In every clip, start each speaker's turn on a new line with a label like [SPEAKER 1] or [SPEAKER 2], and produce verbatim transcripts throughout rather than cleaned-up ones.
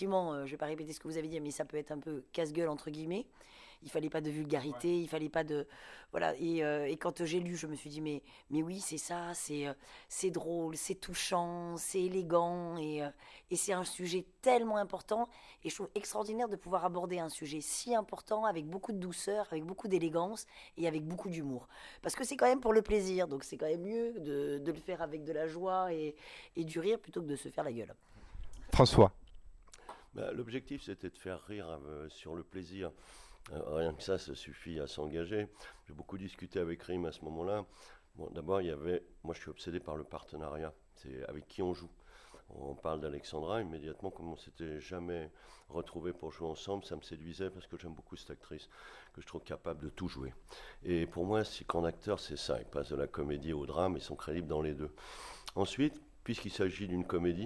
[SPEAKER 1] effectivement, euh, je vais pas répéter ce que vous avez dit, mais ça peut être un peu casse-gueule entre guillemets. Il fallait pas de vulgarité, ouais. il fallait pas de voilà. Et, euh, et quand j'ai lu, je me suis dit mais mais oui c'est ça, c'est euh, c'est drôle, c'est touchant, c'est élégant et euh, et c'est un sujet tellement important. Et je trouve extraordinaire de pouvoir aborder un sujet si important avec beaucoup de douceur, avec beaucoup d'élégance et avec beaucoup d'humour. Parce que c'est quand même pour le plaisir, donc c'est quand même mieux de, de le faire avec de la joie et, et du rire plutôt que de se faire la gueule.
[SPEAKER 2] François.
[SPEAKER 3] Bah, l'objectif c'était de faire rire euh, sur le plaisir. Euh, rien que ça, ça suffit à s'engager. J'ai beaucoup discuté avec Rim à ce moment-là. Bon, d'abord, il y avait... Moi, je suis obsédé par le partenariat. C'est avec qui on joue. On parle d'Alexandra, immédiatement, comme on ne s'était jamais retrouvés pour jouer ensemble, ça me séduisait parce que j'aime beaucoup cette actrice, que je trouve capable de tout jouer. Et pour moi, si qu'en acteur, c'est ça. Ils passent de la comédie au drame, ils sont crédibles dans les deux. Ensuite, puisqu'il s'agit d'une comédie,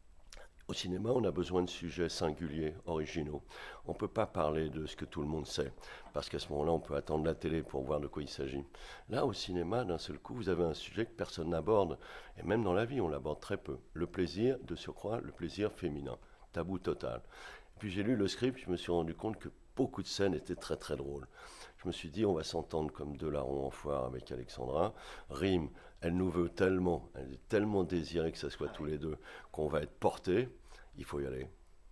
[SPEAKER 3] au cinéma, on a besoin de sujets singuliers, originaux. On ne peut pas parler de ce que tout le monde sait, parce qu'à ce moment-là, on peut attendre la télé pour voir de quoi il s'agit. Là, au cinéma, d'un seul coup, vous avez un sujet que personne n'aborde, et même dans la vie, on l'aborde très peu. Le plaisir, de surcroît, le plaisir féminin. Tabou total. Puis j'ai lu le script, je me suis rendu compte que beaucoup de scènes étaient très très drôles. Je me suis dit, on va s'entendre comme deux larrons en foire avec Alexandra. Rim, elle nous veut tellement, elle est tellement désirée que ça soit tous les deux, qu'on va être portés. Il faut y aller.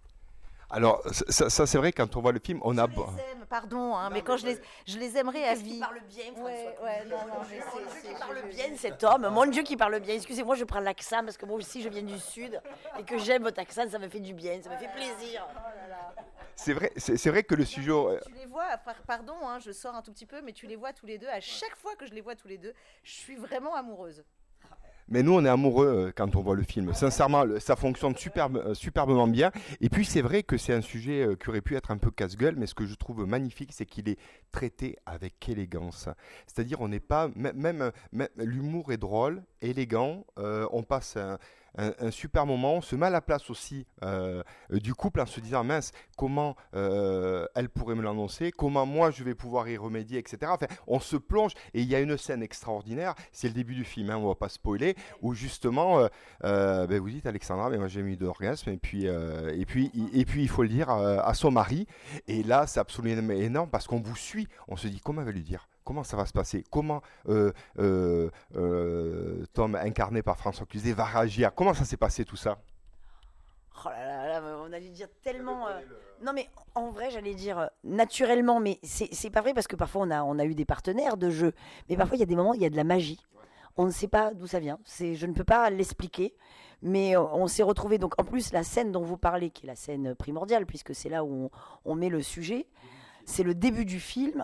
[SPEAKER 2] Alors, ça, ça c'est vrai, quand on voit le film, on
[SPEAKER 4] je
[SPEAKER 2] a...
[SPEAKER 4] les aime, pardon, hein,
[SPEAKER 1] Non,
[SPEAKER 4] mais quand
[SPEAKER 1] mais
[SPEAKER 4] je les, je les aimerais à vie.
[SPEAKER 1] Il parle bien, François.
[SPEAKER 4] Ouais, ouais, non, non, mais
[SPEAKER 1] Mon
[SPEAKER 4] c'est...
[SPEAKER 1] Dieu
[SPEAKER 4] c'est
[SPEAKER 1] qui parle
[SPEAKER 4] je-
[SPEAKER 1] bien, cet homme. Mon Dieu qui parle bien. Excusez-moi, je prends l'accent parce que moi aussi, je viens du Sud et que j'aime votre accent, ça me fait du bien, ça me fait plaisir.
[SPEAKER 4] Oh là là.
[SPEAKER 2] C'est vrai, c'est, c'est vrai que le sujet... euh,
[SPEAKER 4] Tu les vois, par- pardon, hein, je sors un tout petit peu, mais tu les vois tous les deux. À chaque fois que je les vois tous les deux, je suis vraiment amoureuse.
[SPEAKER 2] Mais nous, on est amoureux euh, quand on voit le film. Sincèrement, le- ça fonctionne superbe, euh, superbement bien. Et puis, c'est vrai que c'est un sujet euh, qui aurait pu être un peu casse-gueule, mais ce que je trouve magnifique, c'est qu'il est traité avec élégance. C'est-à-dire, on n'est pas... Même, même, même- l'humour est drôle, élégant. euh, on passe un, un- un super moment. On se met à la place aussi euh, euh, du couple en se disant, mince, comment euh, elle pourrait me l'annoncer, comment moi je vais pouvoir y remédier, et cetera. Enfin, on se plonge et il y a une scène extraordinaire, c'est le début du film, hein, on ne va pas spoiler, où justement, euh, euh, ben vous dites Alexandra, mais moi j'ai mis de l'orgasme, et puis, euh, et, puis, et puis il faut le dire euh, à son mari, et là c'est absolument énorme parce qu'on vous suit, on se dit comment elle va lui dire. Comment ça va se passer? Comment euh, euh, euh, Tom, incarné par François Cluzet, va réagir? Comment ça s'est passé tout ça?
[SPEAKER 1] Oh là là, là, on allait dire tellement. euh, Non, mais en vrai, j'allais dire euh, naturellement, mais c'est c'est pas vrai parce que parfois on a, on a eu des partenaires de jeu, mais parfois il y a des moments, il y a de la magie. On ne sait pas d'où ça vient. C'est, je ne peux pas l'expliquer, mais euh, on s'est retrouvés. Donc en plus, la scène dont vous parlez, qui est la scène primordiale, puisque c'est là où on, on met le sujet, c'est le début du film.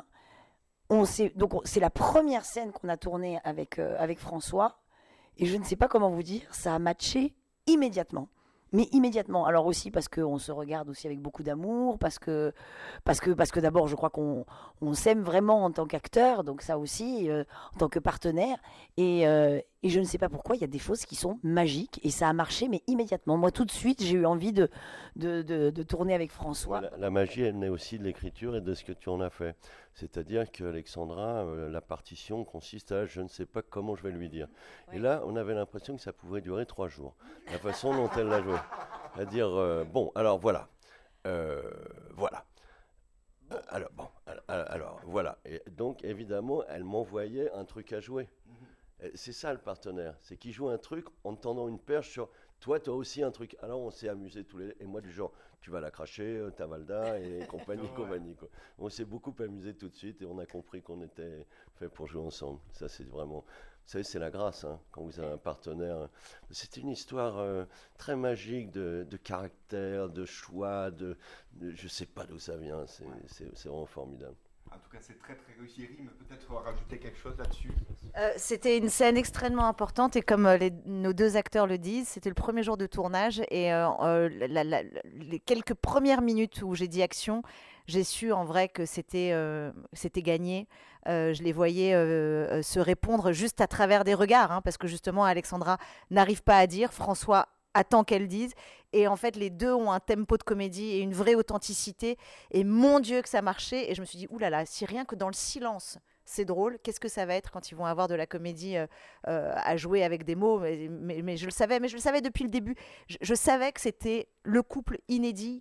[SPEAKER 1] On sait, donc on- c'est la première scène qu'on a tournée avec, euh, avec François, et je ne sais pas comment vous dire, ça a matché immédiatement. Mais immédiatement. Alors aussi parce qu'on se regarde aussi avec beaucoup d'amour, parce que, parce que, parce que d'abord, je crois qu'on on s'aime vraiment en tant qu'acteur, donc ça aussi, euh, en tant que partenaire. Et, euh, et je ne sais pas pourquoi, il y a des choses qui sont magiques, et ça a marché, mais immédiatement. Moi, tout de suite, j'ai eu envie de, de, de, de tourner avec François.
[SPEAKER 3] La, la magie, elle naît aussi de l'écriture et de ce que tu en as fait. C'est-à-dire que Alexandra, euh, la partition consiste à je ne sais pas comment je vais lui dire. Et là, on avait l'impression que ça pouvait durer trois jours. La façon dont elle l'a joué. C'est-à-dire, euh, bon, alors voilà. Euh, voilà. Euh, Alors, bon, alors, alors, voilà. Et donc, évidemment, elle m'envoyait un truc à jouer. Et c'est ça le partenaire, c'est qu'il joue un truc en te tendant une perche sur toi, tu as aussi un truc. Alors on s'est amusés tous les deux. Et moi, du genre, tu vas la cracher, euh, Tavalda et compagnie, compagnie. Quoi. On s'est beaucoup amusés tout de suite et on a compris qu'on était fait pour jouer ensemble. Ça, c'est vraiment. Vous savez, c'est la grâce hein, quand vous avez un partenaire. C'est une histoire euh, très magique de, de caractère, de choix, de, de je sais pas d'où ça vient. C'est, c'est, c'est vraiment formidable.
[SPEAKER 2] En tout cas, c'est très très réussi. Rim, peut-être rajouter quelque chose là-dessus.
[SPEAKER 4] Euh, c'était une scène extrêmement importante et comme euh, les- nos deux acteurs le disent, c'était le premier jour de tournage et euh, euh, la- la- la- les quelques premières minutes où j'ai dit action, j'ai su en vrai que c'était euh, c'était gagné. Euh, je les voyais euh, euh, se répondre juste à travers des regards, hein, parce que justement Alexandra n'arrive pas à dire, François attend qu'elle dise. Et en fait, les deux ont un tempo de comédie et une vraie authenticité. Et mon Dieu que ça marchait. Et je me suis dit, oulala, si rien que dans le silence, c'est drôle, qu'est-ce que ça va être quand ils vont avoir de la comédie euh, euh, à jouer avec des mots mais, mais, mais je le savais, mais je le savais depuis le début. Je, je savais que c'était le couple inédit